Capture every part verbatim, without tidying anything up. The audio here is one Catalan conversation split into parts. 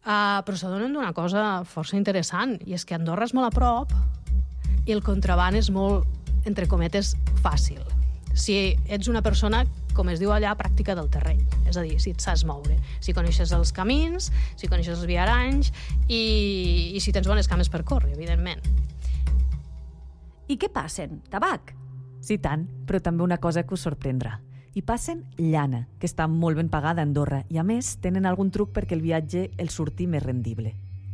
Uh, però s'adonen d'una cosa força interessant, i és que Andorra és molt a prop i el contraban és molt, entre cometes, fàcil. Si ets una persona, com es diu allà, pràctica del terreny. És a dir, si et saps moure, si coneixes els camins, si coneixes els viaranys i, i si tens bones cames per córrer, evidentment. I què passen? Tabac? Sí, tant, però també una cosa que us sorprendrà. Hi passen llana, que està molt ben pagada a Andorra, i a més tenen algun truc perquè el viatge els surti més rendible.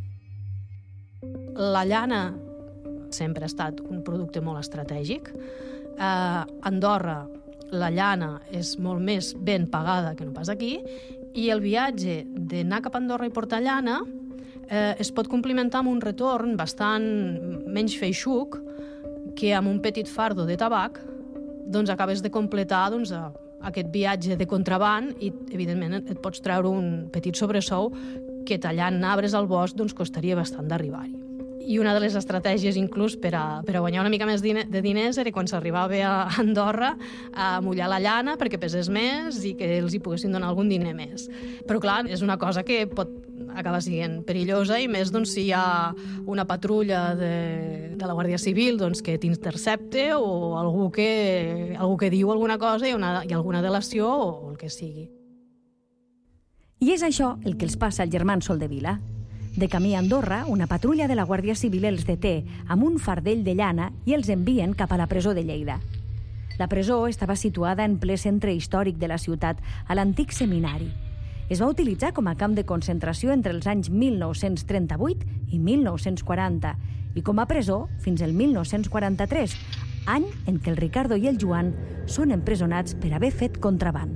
La llana sempre ha estat un producte molt estratègic. A Andorra la llana és molt més ben pagada que no pas aquí, i el viatge d'anar cap a Andorra i portar llana eh, es pot complementar amb un retorn bastant menys feixuc, que amb un petit fardo de tabac doncs acabes de completar doncs, aquest viatge de contraban i, evidentment, et pots treure un petit sobresou que tallant arbres al bosc doncs, costaria bastant d'arribar-hi. I una de les estratègies, inclús, per a, per a guanyar una mica més de diners era quan s'arribava a Andorra a mullar la llana perquè pesés més i que els hi poguessin donar algun diner més. Però, clar, és una cosa que pot acabar sent perillosa, i més doncs, si hi ha una patrulla de, de la Guàrdia Civil doncs, que t'intercepte o algú que, algú que diu alguna cosa i, una, i alguna delació o el que sigui. I és això el que els passa als germans Soldevila. De camí a Andorra, una patrulla de la Guàrdia Civil els deté amb un fardell de llana i els envien cap a la presó de Lleida. La presó estava situada en ple centre històric de la ciutat, a l'antic seminari. Es va utilitzar com a camp de concentració entre els anys mil nou-cents trenta-vuit i mil nou-cents quaranta i com a presó fins al mil nou-cents quaranta-tres, any en què el Ricardo i el Joan són empresonats per haver fet contraban.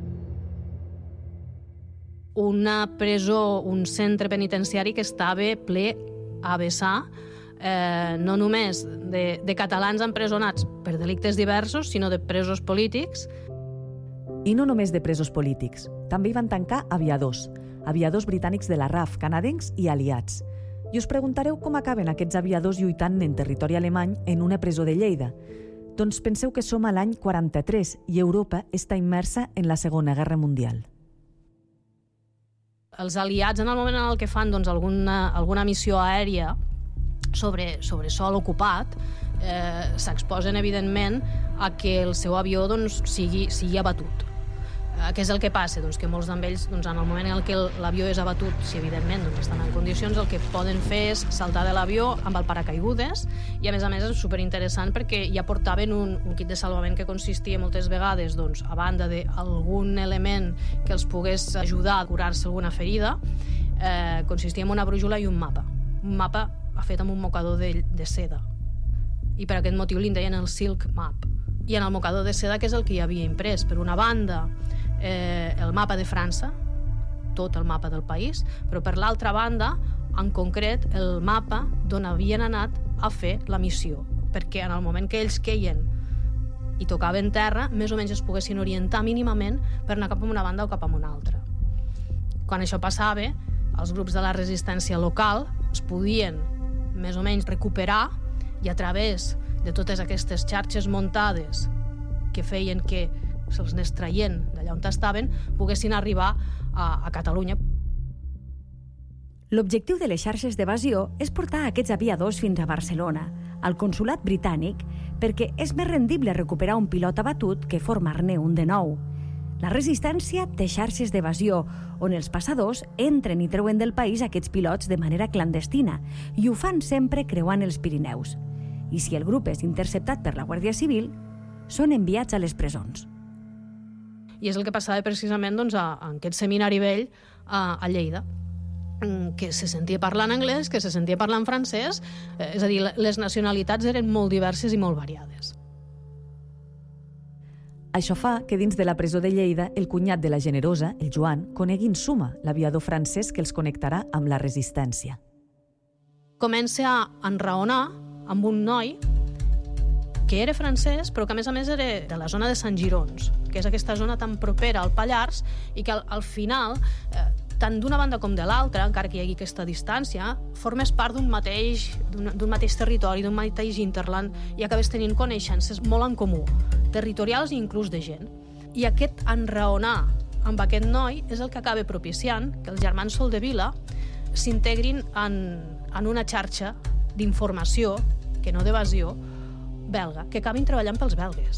Una presó, un centre penitenciari que estava ple a vessar, eh, no només de, de catalans empresonats per delictes diversos, sinó de presos polítics. I no només de presos polítics. També hi van tancar aviadors, aviadors britànics de la R A F, canadencs i aliats. I us preguntareu com acaben aquests aviadors lluitant en territori alemany en una presó de Lleida. Doncs penseu que som a l'any quaranta-tres i Europa està immersa en la Segona Guerra Mundial. Els aliats, en el moment en el que fan doncs, alguna, alguna missió aèria sobre, sobre sol ocupat, eh, s'exposen, evidentment, a que el seu avió doncs, sigui, sigui abatut. Eh, què és el que passa? Doncs que molts d'ells, doncs, en el moment en què l'avió és abatut, si evidentment doncs, estan en condicions, el que poden fer és saltar de l'avió amb el paracaigudes, i a més a més és superinteressant perquè ja portaven un, un kit de salvament que consistia moltes vegades, doncs, a banda d'algun element que els pogués ajudar a curar-se alguna ferida, eh, consistia en una brújula i un mapa. Un mapa fet amb un mocador de, de seda. I per aquest motiu li deien el Silk Map. I en el mocador de seda, que és el que hi havia imprès, per una banda, eh, el mapa de França, tot el mapa del país, però per l'altra banda, en concret, el mapa d'on havien anat a fer la missió, perquè en el moment que ells queien i tocaven terra, més o menys es poguessin orientar mínimament per anar cap a una banda o cap a una altra. Quan això passava, els grups de la resistència local es podien més o menys recuperar i a través de totes aquestes xarxes muntades que feien que se'ls anés traient d'allà on estaven, poguessin arribar a, a Catalunya. L'objectiu de les xarxes d'evasió és portar aquests aviadors fins a Barcelona, al consulat britànic, perquè és més rendible recuperar un pilot abatut que formar-ne un de nou. La resistència té xarxes d'evasió, on els passadors entren i treuen del país aquests pilots de manera clandestina, i ho fan sempre creuant els Pirineus. I si el grup és interceptat per la Guàrdia Civil, són enviats a les presons. I és el que passava precisament doncs, a, a aquest seminari vell a, a Lleida, que se sentia parlant anglès, que se sentia parlant francès, eh, és a dir, les nacionalitats eren molt diverses i molt variades. Això fa que dins de la presó de Lleida el cunyat de la Generosa, el Joan, conegui Insuma, l'aviador francès que els connectarà amb la resistència. Comença a enraonar amb un noi que era francès, però que a més a més era de la zona de Sant Girons, que és aquesta zona tan propera al Pallars i que al, al final, eh, tant d'una banda com de l'altra, encara que hi hagi aquesta distància, formes part d'un mateix, d'un mateix territori, d'un mateix interland, i acabes tenint coneixences molt en comú, territorials i inclús de gent. I aquest enraonar amb aquest noi és el que acaba propiciant que els germans Soldevila s'integrin en, en una xarxa d'informació, que no d'evasió, belga, que acabin treballant pels belgues.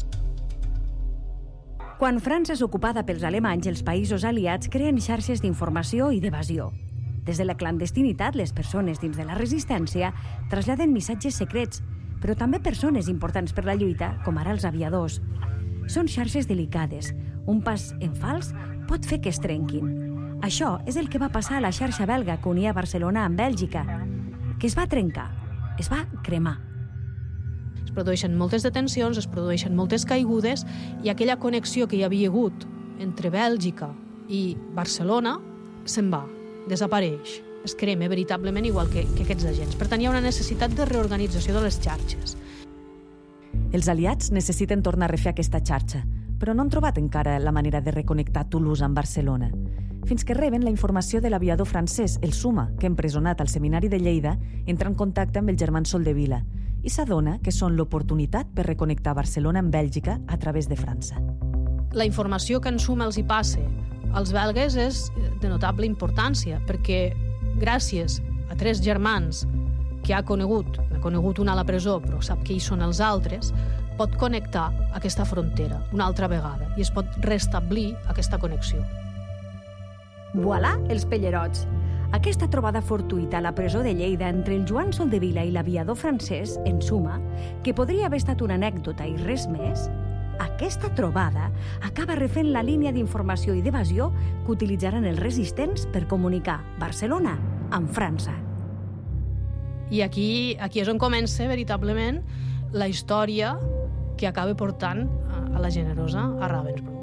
Quan França és ocupada pels alemanys, els països aliats creen xarxes d'informació i d'evasió. Des de la clandestinitat, les persones dins de la resistència traslladen missatges secrets, però també persones importants per la lluita, com ara els aviadors. Són xarxes delicades. Un pas en fals pot fer que es trenquin. Això és el que va passar a la xarxa belga que unia Barcelona amb Bèlgica, que es va trencar, es va cremar. Es produeixen moltes detencions, es produeixen moltes caigudes, i aquella connexió que hi havia hagut entre Bèlgica i Barcelona se'n va, desapareix, es crema veritablement igual que, que aquests agents. Per tant, hi ha una necessitat de reorganització de les xarxes. Els aliats necessiten tornar a refer aquesta xarxa, però no han trobat encara la manera de reconnectar Toulouse amb Barcelona. Fins que reben la informació de l'aviador francès, el Suma, que empresonat al seminari de Lleida, entra en contacte amb els germans Soldevila i s'adona que són l'oportunitat per reconnectar Barcelona amb Bèlgica a través de França. La informació que en Suma els hi passa als belgues és de notable importància, perquè gràcies a tres germans que ha conegut, ha conegut una a la presó, però sap que hi són els altres, pot connectar aquesta frontera una altra vegada i es pot restablir aquesta connexió. Voilà els pellerots! Aquesta trobada fortuïta a la presó de Lleida entre el Joan Soldevila i l'aviador francès, en Suma, que podria haver estat una anècdota i res més, aquesta trobada acaba refent la línia d'informació i d'evasió que utilitzaran els resistents per comunicar Barcelona amb França. I aquí, aquí és on comença veritablement la història que acaba portant a la Generosa a Ravensbrück.